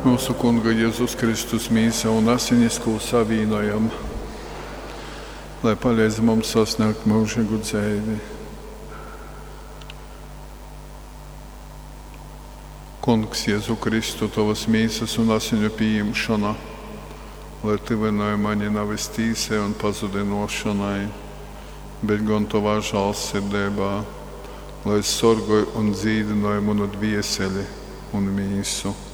mūsu Kunga Jēzus Kristus mīsa un asinis, ko savīnojam, lai palīdz mums sasniegt mūžīgu dzīvi. Kungs Jēzu Kristu, tavas mīsas un asiņu pieņemšana, lai tuvināja mani nevis tīsai un pazudinošanai, bet gan tavā žēlsirdībā, lai sorgoju un dzīvināju manu dvieseli un mīsu.